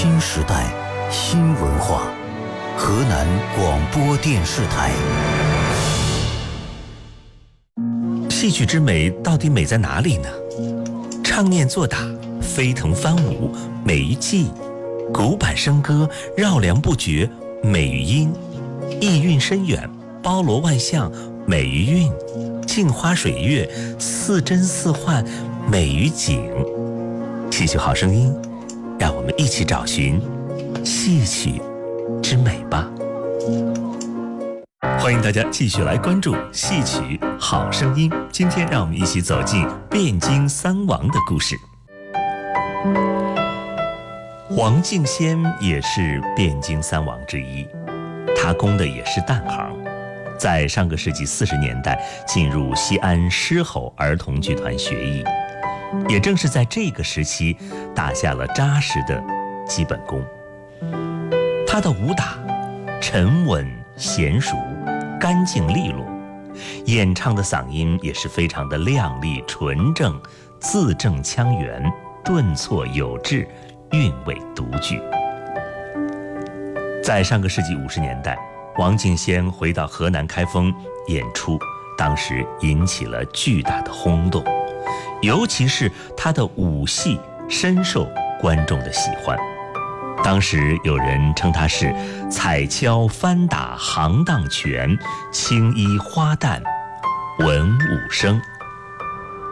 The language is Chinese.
新时代新文化，河南广播电视台。 戏曲之美到底美在哪里呢？唱念做打，飞腾翻舞，美于技；古板笙歌，绕梁不绝，美于音；意蕴深远，包罗万象，美于韵；镜花水月，似真似幻，美于景。戏曲好声音，让我们一起找寻戏曲之美吧。欢迎大家继续来关注戏曲好声音。今天让我们一起走进汴京三王的故事。黄敬先也是汴京三王之一，他攻的也是旦行，在上个世纪40年代进入西安狮吼儿童剧团学艺，也正是在这个时期打下了扎实的基本功。他的武打沉稳娴熟，干净利落，演唱的嗓音也是非常的亮丽纯正，字正腔圆，顿挫有致，韵味独具。在上个世纪50年代，王敬先回到河南开封演出，当时引起了巨大的轰动，尤其是他的武戏深受观众的喜欢。当时有人称他是彩敲翻打行当拳，青衣花旦文武生。